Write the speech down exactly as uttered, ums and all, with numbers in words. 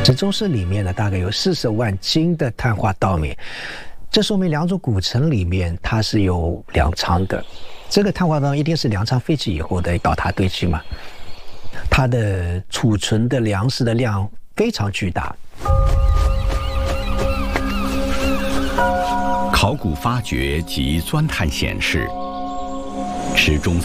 这周市里面呢，大概有四十万斤的碳化稻米，这说明良渚古城里面它是有粮仓的。这个碳化稻一定是粮仓废弃以后的倒塌堆积嘛，它的储存的粮食的量非常巨大。 考古发掘及钻探显示，池中